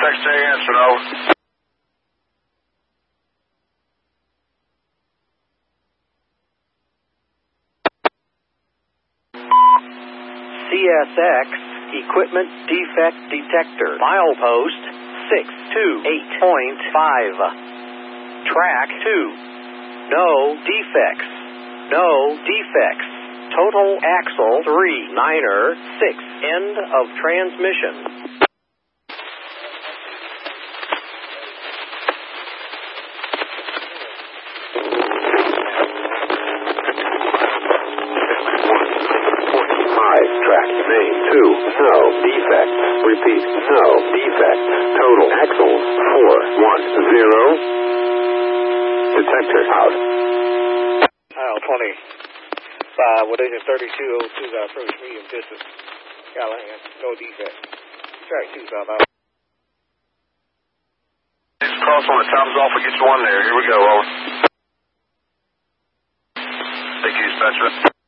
secretary answered, over. CSX Equipment Defect Detector. Milepost 628.5. Track 2. No defects. No defects. Total axle 396. End of transmission. Track main 2, no defects. Repeat, no defects. Total axles 410. Detector out. Aisle 25 with engine 3202 got approach medium distance. Callahan, no defect. Track 2 southbound. Cross on the time's off. We'll get you one there. Here we go, over. Thank you, dispatcher.